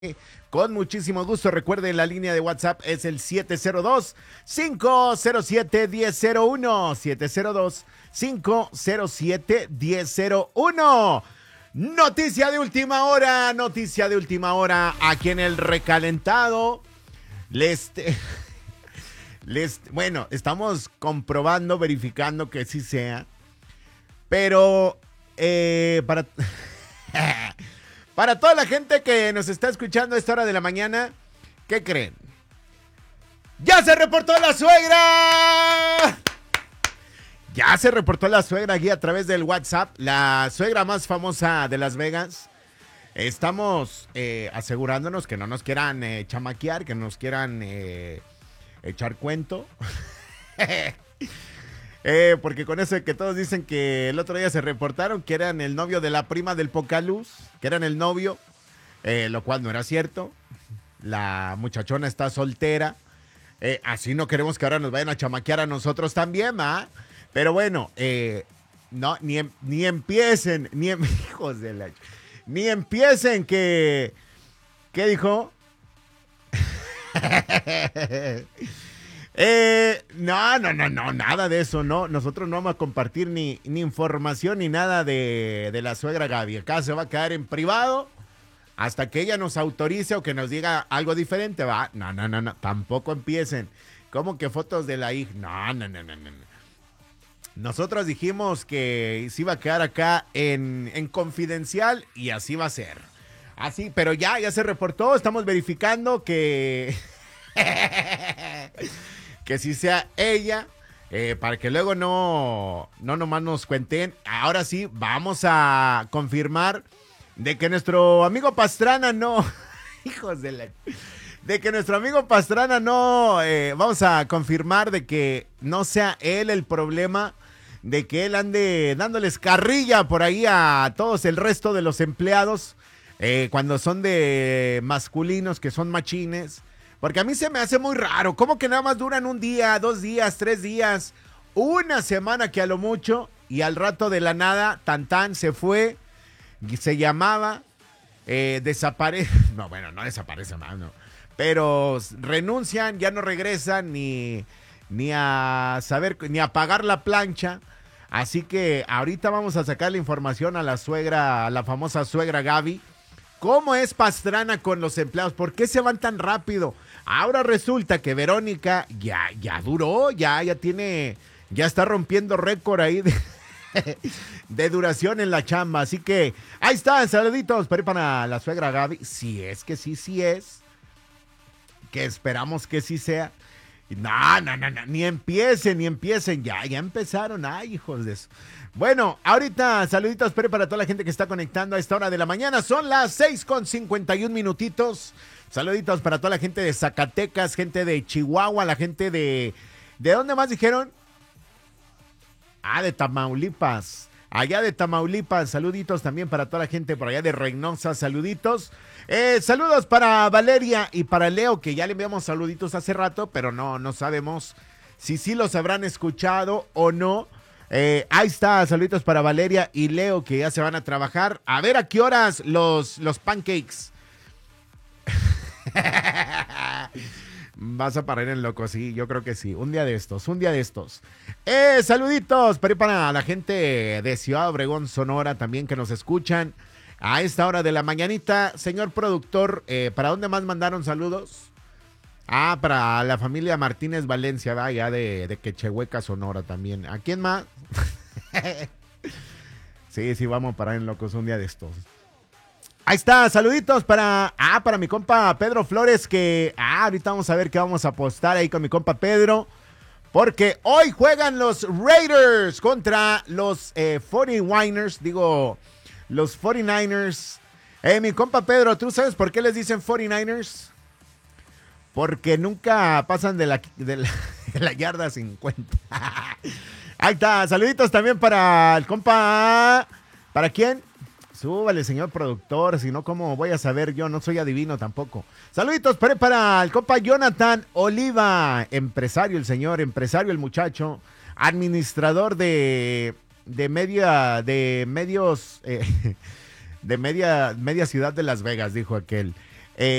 Con muchísimo gusto. Recuerden, la línea de WhatsApp es el 702-507-1001. 702-507-1001. Noticia de última hora, aquí en el recalentado. Bueno, estamos comprobando, verificando que sí sea, pero para... Para toda la gente que nos está escuchando a esta hora de la mañana, ¿qué creen? ¡Ya se reportó la suegra! Ya se reportó la suegra aquí a través del WhatsApp, la suegra más famosa de Las Vegas. Estamos asegurándonos que no nos quieran chamaquear, que no nos quieran echar cuento. Porque con eso de que todos dicen que el otro día se reportaron que eran el novio de la prima del Pocaluz, que eran el novio, lo cual no era cierto. La muchachona está soltera. Así no queremos que ahora nos vayan a chamaquear a nosotros también, ¿ah? Pero bueno, no, ni empiecen, hijos de la... Ni empiecen que... ¿Qué dijo? No, nada de eso, no. Nosotros no vamos a compartir ni información ni nada de la suegra Gaby. Acá se va a quedar en privado hasta que ella nos autorice o que nos diga algo diferente, va. No, tampoco empiecen. ¿Cómo que fotos de la hija? No. Nosotros dijimos que se iba a quedar acá en confidencial y así va a ser. Así, pero ya se reportó, estamos verificando que... que sí sea ella, para que luego no nomás nos cuenten. Ahora sí, vamos a confirmar de que nuestro amigo Pastrana no, hijos de la... De que nuestro amigo Pastrana no, vamos a confirmar de que no sea él el problema, de que él ande dándoles carrilla por ahí a todos el resto de los empleados, cuando son de masculinos, que son machines. Porque a mí se me hace muy raro. ¿Cómo que nada más duran un día, 2 días, 3 días, una semana que a lo mucho, y al rato de la nada, tan se fue, se llamaba, desaparece? No, bueno, no desaparece más, no. Pero renuncian, ya no regresan ni a saber, ni a pagar la plancha. Así que ahorita vamos a sacar la información a la suegra, a la famosa suegra Gaby. ¿Cómo es Pastrana con los empleados? ¿Por qué se van tan rápido? Ahora resulta que Verónica ya duró, ya está rompiendo récord ahí de duración en la chamba. Así que ahí están, saluditos para la suegra Gaby. Si es que sí es, que esperamos que sí sea. No, ni empiecen, ya empezaron, ay, hijos de eso. Bueno, ahorita saluditos para toda la gente que está conectando a esta hora de la mañana. Son las 6:51 minutitos. Saluditos para toda la gente de Zacatecas, gente de Chihuahua, la gente de... ¿De dónde más dijeron? De Tamaulipas. Allá de Tamaulipas, saluditos también para toda la gente por allá de Reynosa, saluditos. Saludos para Valeria y para Leo, que ya le enviamos saluditos hace rato, pero no sabemos si sí los habrán escuchado o no. Ahí está, saluditos para Valeria y Leo, que ya se van a trabajar. A ver a qué horas los pancakes. Vas a parar en loco, sí, yo creo que sí. Un día de estos. Saluditos para la gente de Ciudad Obregón, Sonora, también que nos escuchan a esta hora de la mañanita. Señor productor, ¿para dónde más mandaron saludos? Para la familia Martínez Valencia, ya de Quechehueca, Sonora también. ¿A quién más? Sí, vamos a parar en locos un día de estos. Ahí está, saluditos para mi compa Pedro Flores, que ahorita vamos a ver qué vamos a apostar ahí con mi compa Pedro, porque hoy juegan los Raiders contra los 49ers. Mi compa Pedro, ¿tú sabes por qué les dicen 49ers? Porque nunca pasan de la yarda 50. Ahí está, saluditos también para el compa. ¿Para quién? Súbale, señor productor, si no, ¿cómo voy a saber yo? No soy adivino tampoco. Saluditos para el compa Jonathan Oliva, empresario el muchacho, administrador de media ciudad de Las Vegas, dijo aquel.